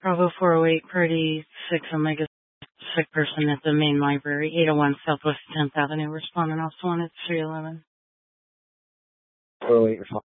Bravo 408, Purdy 6 Omega, sick person at the main library, 801 Southwest 10th Avenue. Respondent also wanted 311. 408, respond.